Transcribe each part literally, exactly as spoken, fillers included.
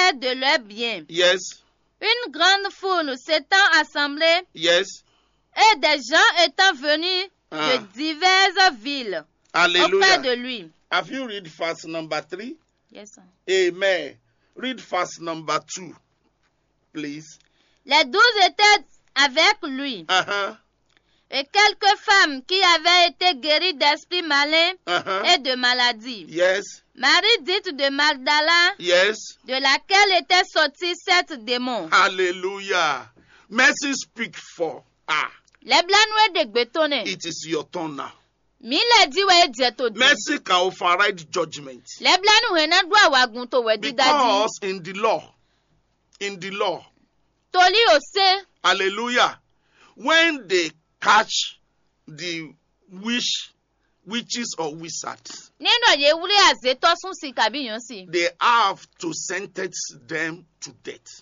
profitaient de leurs biens. Yes. Une grande foule s'étant assemblée Yes. et des gens étant venus Ah. de diverses villes auprès Hallelujah. de lui. Have you read verse number three? Yes, sir. Amen. Read verse number two, please. Les douze étaient avec lui Uh-huh. et quelques femmes qui avaient été guéries d'esprits malins Uh-huh. et de maladies. Yes. Marie dite de Magdala, Yes. de laquelle étaient sortis sept démons. Hallelujah. Mercy speak for. Ah, Les blancs de bétonné. it is your turn now. Mi le di we je to di. Mercy can override judgment. Les blancs we na do awagun to we di dadi. Because in the law, in the law, Toli o se. hallelujah, when they catch the witch, witches or wizards, Nino ye wuri aze to sun si kabi yon si. they have to sentence them to death.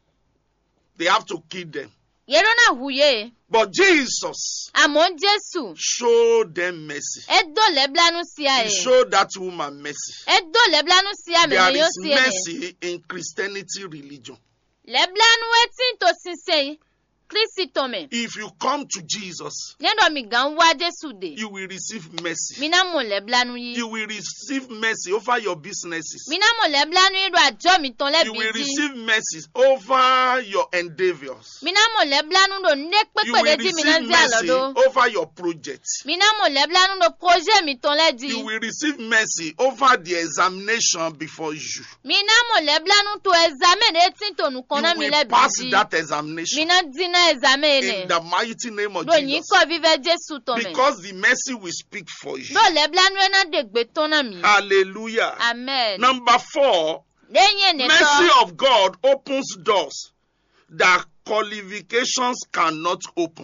They have to kill them. Ye ro na huye. But Jesus Amon Jesu. showed them mercy. E do le blanc si a He e. showed that woman mercy. E do le blanc si a me There yo is si e. mercy in Christianity religion. Le blanc we tin to sinse. Kristi to me. If you come to Jesus, Nendo mi gan wa Jesu de. you will receive mercy. Mi na mo le blanc yi. You will receive mercy over your businesses. Mi na mo le blanc yi do ajo mi ton le You will bidi. receive mercy over your endeavors. Mi na mo le blanc do nek pe You pe will de di mi na receive di mercy alodo. over your projects. Mi na mo le blanc do projet mi ton le di. You will receive mercy over the examination before you. Mi na mo le blanc to examen de tin to nu You kona mi le will pass bidi. that Mi examination na di na examen in ne. the mighty name of Do yin Jesus. ko vive Jesu to me. Because the mercy will speak for you. Do le blanc we na de gbe ton na mi. Hallelujah. Amen. Number four, Denye ne mercy to. of God opens doors that qualifications cannot open.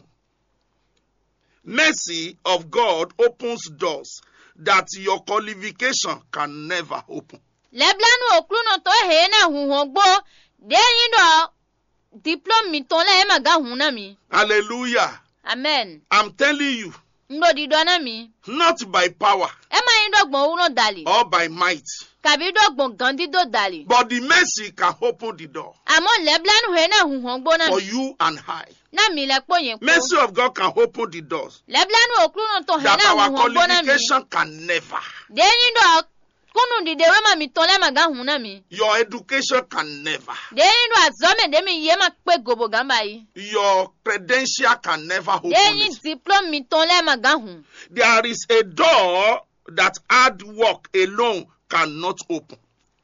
Mercy of God opens doors that your qualification can never open. Le blanc oklu no to he na hu ho gbo. Denye do diplôme mi ton le e ma ga hu na mi. Hallelujah. Amen. I'm telling you, Ndo di do na mi. not by power E ma yin do gbon uno dali. or by might, Kabi do gbon gandi do dali. but the mercy can open the door Amo le blanc he na hu ho gbo na for mi. you and I. Na mi le po yen po. Mercy of God can open the doors Le blanc oklu no to he that na our hu ho gbo na mi. qualification can never. Denye do kunu di de we ma mi ton le ma ga hu na mi. Your education can never. Denye do azome de mi ye ma pe gobo gamba yi. Your credential can never open Denye it. diplôme mi ton le ma ga hu. There is a door that hard work alone cannot open.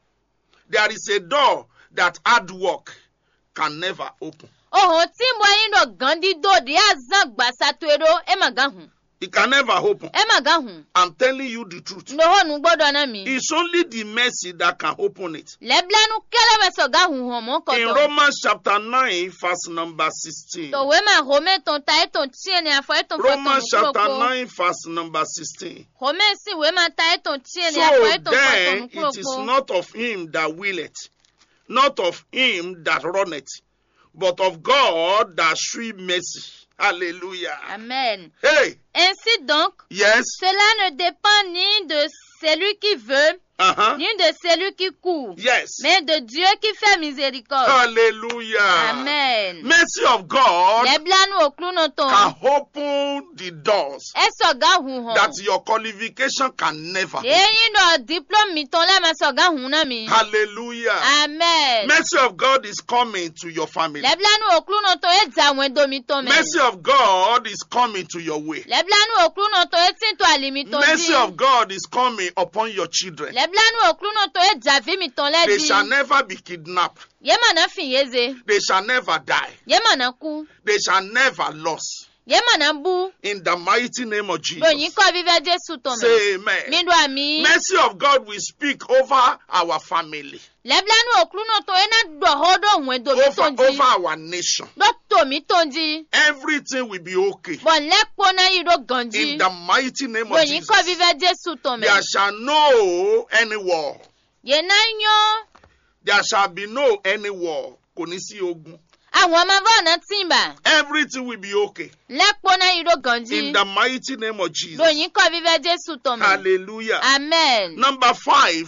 There is a door that hard work can never open. Oho ti mo yin do gandi do di azan gba satuero e ma ga hu. It can never open. E ma ga hu. I'm telling you the truth. Ndo ho nu gbodo na mi. It's only the mercy that can open it. Le blanc kele we so ga hu ho mo ko In to. Romans chapter nine, verse number sixteen. To we ma home ton ta e ton tie ni afo e ton fo ton Romans chapter kroko. nine, verse number sixteen. Home si we ma ta e ton tie ni afo So e ton fo then ton it is kroko. not of him that willeth, not of him that runneth, but of God that shew mercy. Hallelujah. Amen. Hey, Ainsi donc, yes. cela ne dépend ni de celui qui veut, Uh-huh. ni de celui qui court, Yes. mais de Dieu qui fait miséricorde. Hallelujah. Amen. Mercy of God Les blancs nous au clou non ton. can open the doors Et so ga hu ho. that your qualification can never Et open. yin do diplôme mi ton la ma so ga hu na mi. Hallelujah. Amen. Mercy of God is coming to your family. Les blancs nous au clou non ton e ja wen do mi ton men. Mercy of God is coming to your way. Les blancs nous au clou non ton e tin to alimi ton Mercy di. of God is coming upon your children. Les blancs nous au clou non ton e ja vi mi ton le They di. shall never be kidnapped. Ye ma na fin yeze. They shall never die. Ye ma na ku. They shall never lose. Ye ma na bu. In the mighty name of Do yin Jesus. ko vive Jesu ton men. Say Mi amen. do ami. Mercy of God will speak over our family, Le blanc nous au clou non ton e na do ho do wen do mi over, ton di. over our nation. Do to mi ton di. Everything will be okay. Bon le po na yi do ganji. In the mighty name Do of yin ko Jesus. vive Jesu ton men. There shall no any war. Ye na yan. There shall be no any war. Kò ní sí ogun. Àwọn ọmọ bá ọ̀nà tìǹbà. Everything will be okay. Lẹ́pọ̀ náà yìí ló gànjí. In the mighty name of Jesus. Lóyìn kọ́ fífẹ́ Jésù tọ̀ mí. Hallelujah. Amen. Number five,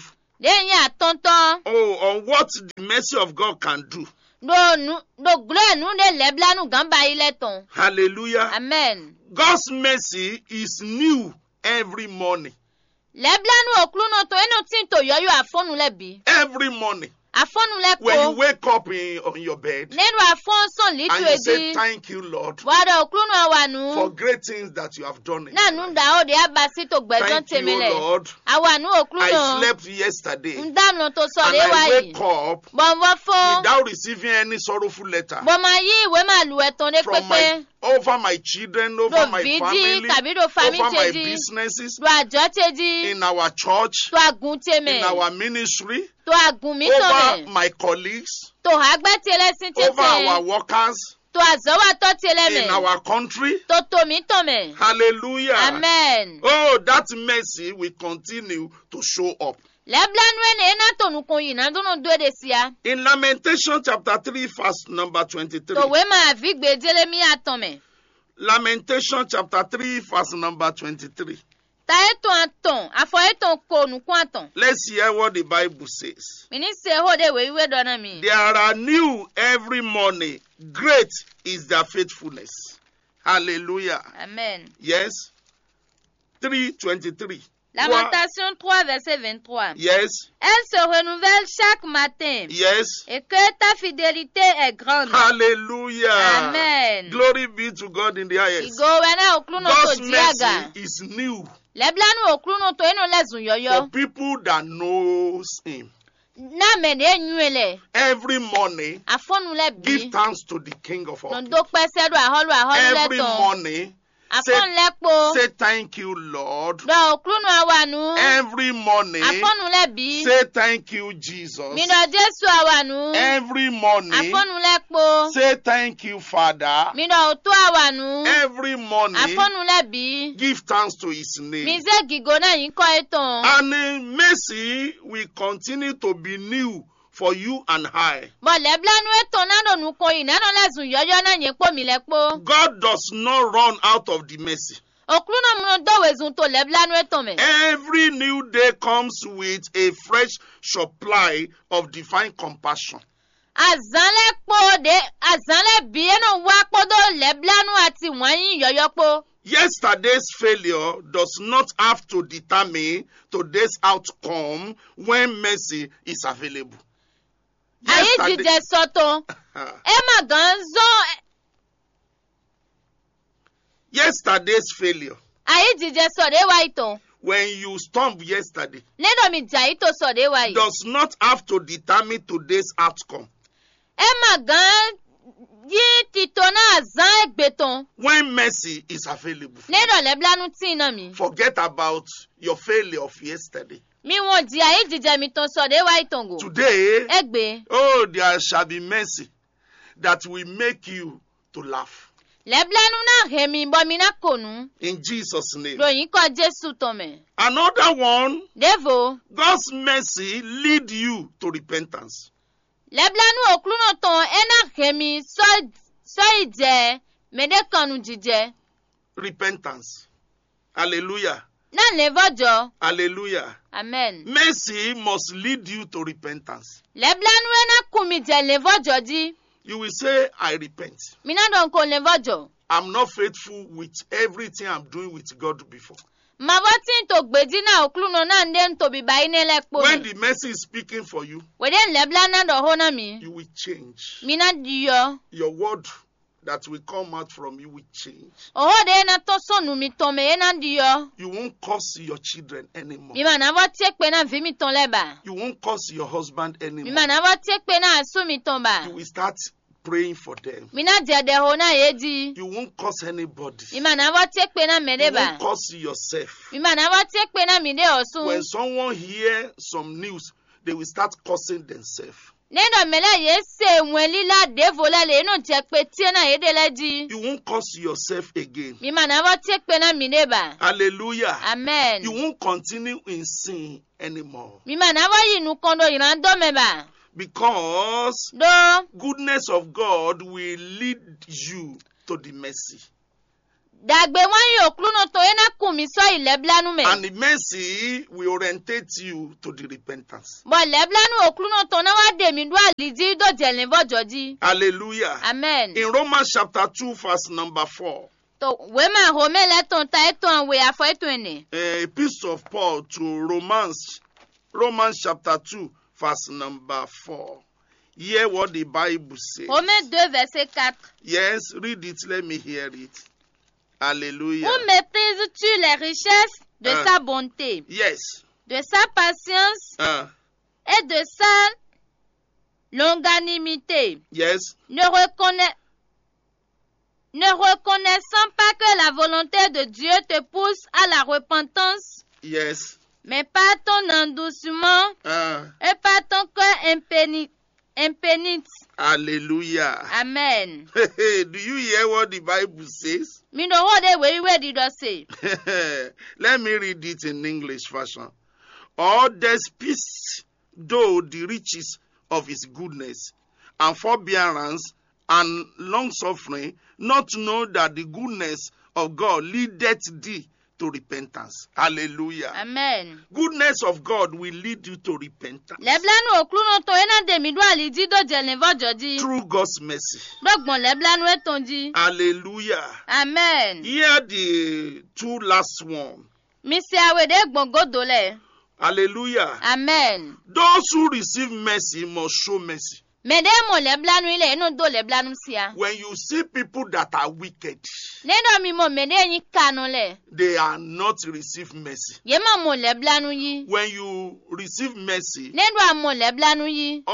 Den ya tonton. Oh, on what the mercy of God can do. Do nu do glo nu de lebla nu gamba ile ton. Hallelujah. Amen. God's mercy is new every morning. Lebla nu oklu no to eno tin to yoyo afonu lebi. Every morning. Afonu le ko. When you wake up in, on your bed Nenu afon son litu and you say, edi. thank you, Lord, Wada oklu no awanu. for great things that you have done in Na my nu life. da o de abasi to gbezon Thank you, temele. Lord. Awanu oklu I no. slept yesterday Ndam no to so and le I wa wake yi. up Bon wo fo. without receiving any sorrowful letter Bon ma yi we ma lu eton de from my pepe. over my children, over Do my vidi family, tabi do fami over my cheji. businesses, Do ajo teji. in our church, To agun teme. in our ministry, To agun mi over tome. my colleagues, To hagbe tele sin over our tete. workers, To azowa to tele in me. our country. To to mi tome. Hallelujah. Amen. Oh, that mercy will continue to show up. Lebla nu ene na to nu kon yi na do no do de sia. In Lamentation chapter three, verse number twenty-three. To we ma avigbe dele mi atome. Lamentation chapter three, verse number twenty-three. Ta eton aton, afo eton ko nu kon aton. Let's hear what the Bible says. Mi ni se ho de we we do na mi. There are new every morning. Great is their faithfulness. Hallelujah. Amen. Yes. three twenty-three. Lamentation trois verset vingt-trois. Yes. Elle se renouvelle chaque matin. Yes. Et que ta fidélité est grande. Hallelujah. Amen. Glory be to God in the highest. Igo wena oklu no to God's diaga. mercy is new Lebla nu oklu no to eno lezun for yoyo. people that knows Him. Na me de nyuele. Every morning, Afonu le bi. give thanks to the King of all No kings. do pese do aholu aholu le Every ton. morning, Afon le po. say thank you, Lord. Do oklu no awanu. Every morning, Afonu le bi. say thank you, Jesus. Mi do Jesu awanu. Every morning, Afonu le po. say thank you, Father. Mi do oto awanu. Every morning, Afonu le bi. give thanks to His Mi name. ze gigo na yin ko eton. And in mercy will continue to be new for you and I. Bo lebla nu eton na do nu ko yin na no lezun yoyo na yin po mi le po. God does not run out of the mercy. Oklu no mu do wezun to lebla nu eton me. Every new day comes with a fresh supply of divine compassion. Azanle po de azanle bi eno wa po do lebla nu ati wan yin yoyo po. Yesterday's failure does not have to determine today's outcome when mercy is available. Ayi jije soto. E ma gan zo Yesterday's failure, ayi jije so de wa ito. when you stumbled yesterday, Nedo mi ja ito so de wa yi. does not have to determine today's outcome E ma gan yi tito na azan egbeton. when mercy is available. Nedo lebla nu tin na mi. Forget about your failure of yesterday. Mi won di ayi jije mi ton so de wa itongo. Today, Egbe. oh, there shall be mercy that will make you to laugh. Lebla nu na hemi bo mi na konu. In Jesus' name. Royin ko Jesu to me. Another one, Devo. God's mercy lead you to repentance. Lebla nu oklu no ton e na hemi so so ije me de kanu jije. Repentance. Hallelujah. Na levojo. Hallelujah. Amen. Mercy must lead you to repentance. Lebla nu e na kumi je levojo di. You will say, I repent. Mi na don ko levojo. I'm not faithful with everything I'm doing with God before. Ma votin to gbeji na oklu no na nden to bi ba ine lekpo. When the mercy is speaking for you, We den lebla na do ho na mi. you will change. Mi na diyo. Your word that will come out from you will change. Oho de na to sonu mi ton me e na diyo. You won't curse your children anymore. Mi ma na voti ekpe na vi mi ton leba. You won't curse your husband Mi anymore. ma na voti ekpe na asu mi ton ba. You will start praying for them. Mi na je de ho na ye di. You won't curse anybody. Mi ma na voti ekpe na me You de ba. won't curse yourself. Mi ma na voti ekpe na mi de osu. When someone hear some news, they will start cursing themselves. Nendo mele ye se nweli la devo la le no je pe tie na ye de la di. You won't curse yourself again. Mi ma na voti ekpe na mi de ba. Hallelujah. Amen. You won't continue in sin anymore. Mi ma na va yi nu kondo iran do me ba. Because Do goodness of God will lead you to the mercy. Dagbe wan yo oklu no to ena kumi so ileblanu me. And the mercy will orientate you to the repentance. Bo leblanu oklu no to na wa de mi do aliji do jelen bojoji. Hallelujah. Amen. In Romans chapter two, verse number four. To we ma ho me le ton ta eton we afo eton ene. A piece of Paul to Romans, Romans chapter two, verse number four. Hear what the Bible says. Romains deux verset quatre. Yes, read it. Let me hear it. Hallelujah. Où méprises-tu les richesses de Uh. sa bonté, Yes. de sa patience Uh, et de sa longanimité, yes. ne reconnais ne reconnaissant pas que la volonté de Dieu te pousse à la repentance, Yes. mais par ton endoucement Uh, et par ton cœur impéni- impénite. hallelujah. Amen. Do you hear what the Bible says? Mi no ho de we we di do say. Let me read it in English version. All despise though the riches of his goodness and forbearance and long suffering, not to know that the goodness of God leadeth thee to repentance. Hallelujah. Amen. Goodness of God will lead you to repentance Leblanu oklu no to ena de mi do aliji do jelen vojoji. through God's mercy. Dogbon leblanu etonji. Hallelujah. Amen. Here the two last one. Mi se awede gbongodo le. Hallelujah. Amen. Those who receive mercy must show mercy. Mede mo leblanu ile eno do leblanu sia. When you see people that are wicked, Nendo mi mo mede yin kanu le. they are not receive mercy. Ye ma mo leblanu yi. When you receive mercy, Nendo a mo leblanu yi.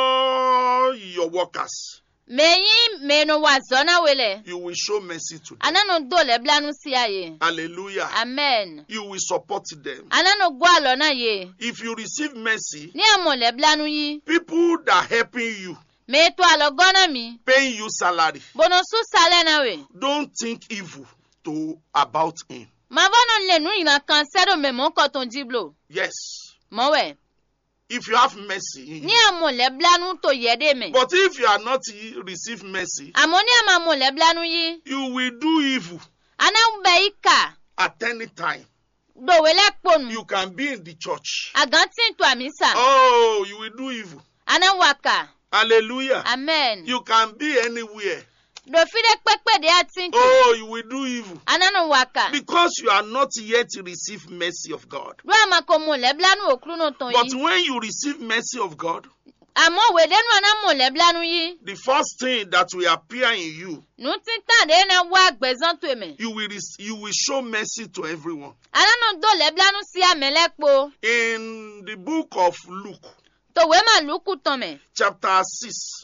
all your workers, Me yin me no wa zona wele. you will show mercy to them. Anano do leblanu sia ye. Hallelujah. Amen. You will support them. Anano gwa lo na ye. If you receive mercy, Ni a mo leblanu yi. people that are helping you, Me to alo gona mi. paying you salary, Bono su sale na we. don't think evil to about him. Ma bono le nu ina kansero me mon koton diblo. Yes. Mo we. If you have mercy in Ni you. a mo leblanu to yede me. But if you are not receive mercy, Amo ni a ma mo leblanu yi. you will do evil Ana ube ika. at any time. Do wele ponu. You can be in the church. Agantin to amisa. Oh, you will do evil. Ana waka. Hallelujah. Amen. You can be anywhere. Do fide pepe de atinki. Oh, you will do evil. Ana no waka. Because you are not yet receive mercy of God. Do ama ko mo leblanu okru no ton But yi. when you receive mercy of God, Amo we de nu ana mo leblanu yi. the first thing that will appear in you, Nu tin ta de na wa gbezan to me. you will rec- you will show mercy to everyone. Ana no do leblanu si amelepo. In the book of Luke, To we ma luku ton me. chapter six,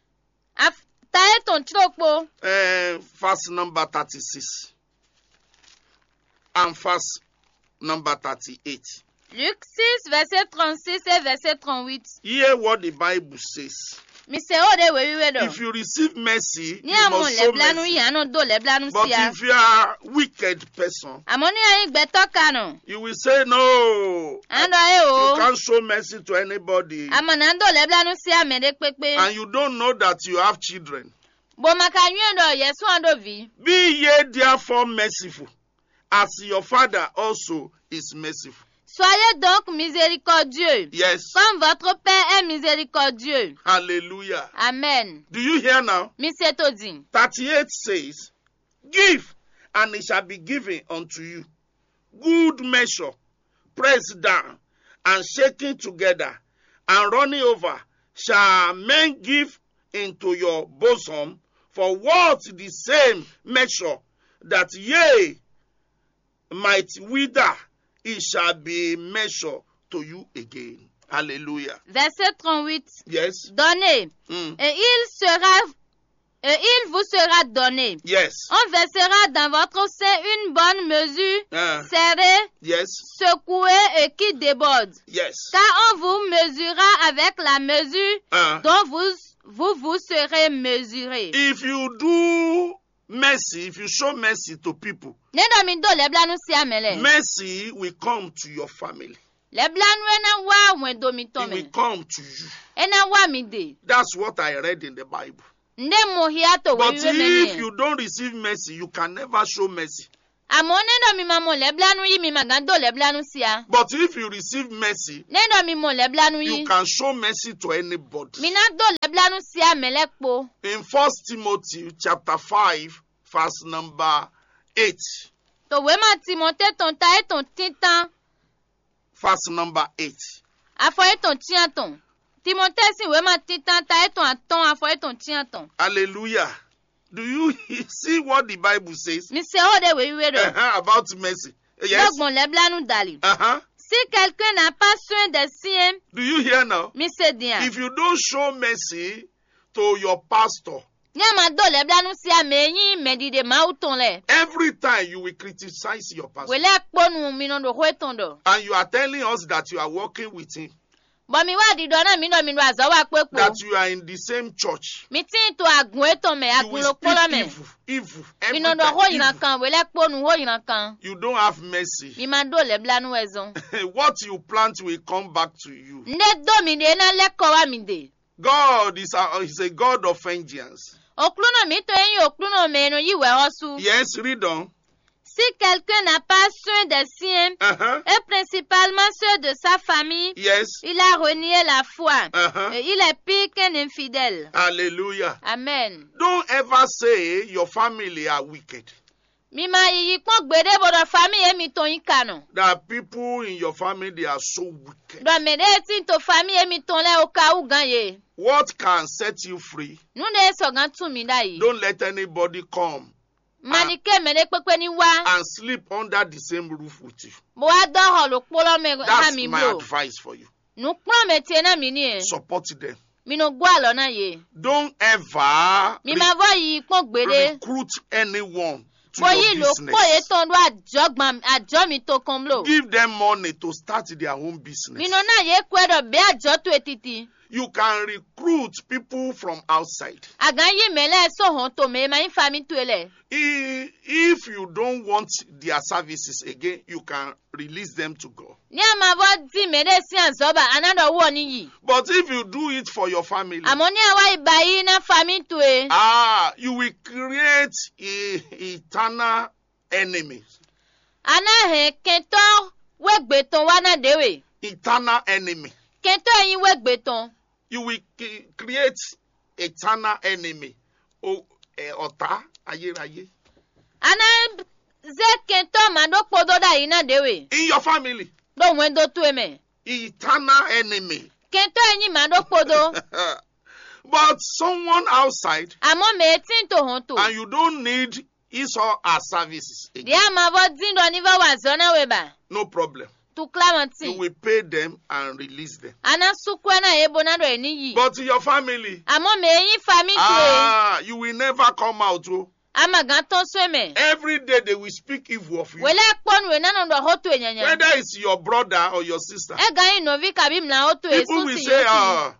Af ta e ton tropo. uh, verse number thirty-six, and verse number thirty-eight. Luc six verset trente-six et verset trente-huit. Hear what the Bible says. Mi se o de we we do. If you receive mercy, Ni you amo must show leblanu mercy. yi ano do leblanu But si a. if you are a wicked person, Amo ni ayin gbeto kanu. you will say, no, Ando e you o. can't show mercy to anybody. Ama na do leblanu si a mede pepe. And you don't know that you have children. Bo maka nyen do yesu ando vi. Be ye therefore merciful, as your Father also is merciful. Soyez donc miséricordieux. Yes. Comme votre Père est miséricordieux. Hallelujah. Amen. Do you hear now? Mi se to din. thirty-eight says, give, and it shall be given unto you. Good measure, pressed down, and shaken together, and running over, shall men give into your bosom. For what the same measure that ye might wither, it shall be measured to you again. Hallelujah. Verset trente-huit. Yes. Donnez. Mm. Et il sera, et il vous sera donné. Yes. On versera dans votre sein une bonne mesure, Uh, serrée, yes. secouée et qui déborde. Yes. Car on vous mesurera avec la mesure Uh, dont vous vous, vous serez mesuré. if you do mercy, if you show mercy to people, Nendo mi do leblanu si amele. mercy will come to your family. Leblanu ena wa wen do mi It will tome. come to you. Ena wa mi de. That's what I read in the Bible. Nde mohiato But we if we you don't receive mercy, you can never show mercy. Amone do mi mamo leblanu yi mi magando leblanu sia. But if you receive mercy, Nendo mi mo leblanu you yi. can show mercy to anybody. Mi na do leblanu sia melekpo. In First Timothy chapter five, verse number eight. To we ma Timote ton ta e ton tintan. Verse number eight. Afo e ton tianton. Timote si we ma tintan ta e ton aton afo e ton tianton. Hallelujah. Do you see what the Bible says Mi se o de we we do. uh-huh, about mercy? Yes. Dogbon leblanu dali. Uh-huh. Si quelqu'un n'a pas soin des siens, Do you hear now? mi se dia. If you don't show mercy to your pastor, Nyama do leblanu sia me yin me di de ma uton le. every time you will criticize your pastor. We le kponu mi no do hoetondo. And you are telling us that you are working with him, Bo mi wa di do na mi no mi no azawa pepo. that you are in the same church. Mi tin to agun eton me You will agun lo polo speak me. evil, evil, Mi every no do time, ho yin evil. kan we le kponu ho yin kan. You don't have mercy. Mi ma do leblanu ezon. What you plant will come back to you. Nde do mi de na le ko wa mi de. God is a, is a God of vengeance. Okluno mi to yin okluno me no yi we osu. Yes, read on. Si quelqu'un n'a pas soin des siens, Uh-huh. et principalement ceux de sa famille, Yes. il a renié la foi. Uh-huh. Et il est pire qu'un infidèle. Hallelujah. Amen. Don't ever say your family are wicked. Mima yi pon gbede bodo famille mi ton yi kanon. There are people in your family, they are so wicked. Do me de tin to famille mi ton le o ka u ganye. What can set you free? Nu de so gan tu mi da yi. Don't let anybody come Manike me de pepe ni wa. and sleep under the same roof with you. Bo wa do ho lo polo me ha That's mi my blo. advice for you. Nu pon me tie na mi ni. Support them. Mi no gwa lo na ye. Don't ever Mi re- ma vo yi pon gbede. recruit anyone to Bo yi your lo ko ye business. ton do ajogban ajo mi to kon blo. Give them money to start their own business. Mi no na ye kwedo be ajo to etiti. You can recruit people from outside. Agan yi mele so hon to me ma yin fami to ele. I- If you don't want their services again, you can release them to God. Ni ama vo di me de si anzoba anado wo ni yi. But if you do it for your family, Amo ni awa iba yi na fami to e. ah, you will create a eternal enemy. Ana he kento we gbeton wa na dewe. Eternal enemy. Kento yin we gbeton. You will c- create eternal enemy. O eh, ọ̀tá ayérayé. Ana ze kento ma do podo da yi na dewe. In your family, Do wen do to e me. eternal enemy. Kento yin ma do podo. But someone outside, Amo me tin to hon to. and you don't need his or her services Di again, ama vo din do ni va wa zona we ba. no problem. Tu klamanti. You will pay them and release them. Ana sukwe na ebo na do e ni yi. But in your family, Amo me yin fami to e. ah, you will never come out. Oh. Ama gan ton so e me. Every day they will speak evil of you. Wele kponu e na no do ho to e nyanya. Whether it's your brother or your sister. E gan yin no vi kabi mla ho to e People sun will si say, yo si. ah,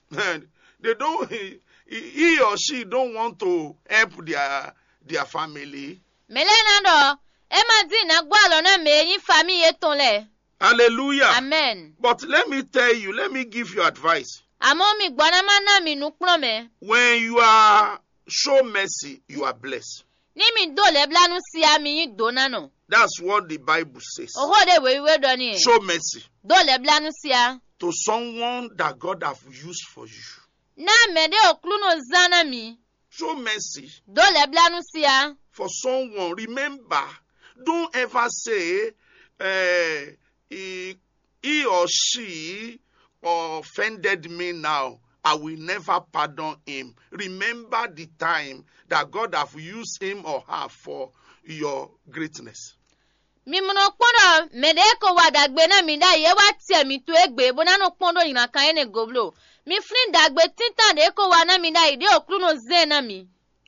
they don't, he, he or she don't want to help their their family. Mele na do. E ma di na gwa lo na me yin fami ye ton le. Hallelujah. Amen. But let me tell you, let me give you advice. Amo mi gba na ma na mi nu kpon me. When you are show mercy, you are blessed. Ni mi do le blanu si ami yin do na no. That's what the Bible says. Oho de we we do ni. Show mercy Do le blanu si a. to someone that God have used for you. Na me de oklu no zana mi. Show mercy Do le blanu si a. for someone. Remember, don't ever say uh, he, he or she offended me now. I will never pardon him. Remember the time that God have used him or her for your greatness. Mi muno kpondo me de ko wa dagbe na mi da ye wa tie mi to egbe bo na no kpondo yin kan ene goblo. Mi flin dagbe tintan de ko wa na mi da ide oklu no ze na mi.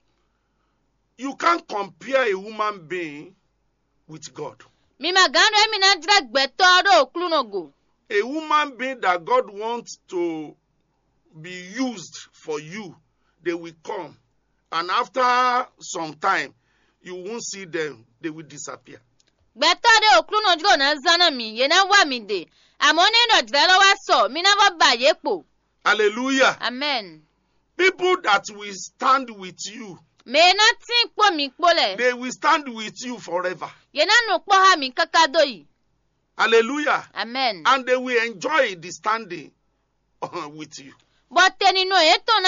You can't compare a human being with God. Mi magando e mi na dra gbe to do oklu no go. A human being that God wants to be used for you, they will come. And after some time, you won't see them. They will disappear. Gbe to de oklu no dro na zana mi ye na wa mi de. Amo ne no dra lo wa so mi na wa ba ye po. Hallelujah. Amen. People that will stand with you, Me na tin kpo mi kpole. they will stand with you forever. Ye na no kpo ha mi kakado yi. Hallelujah. Amen. And they will enjoy the standing uh, with you. But teni no eto na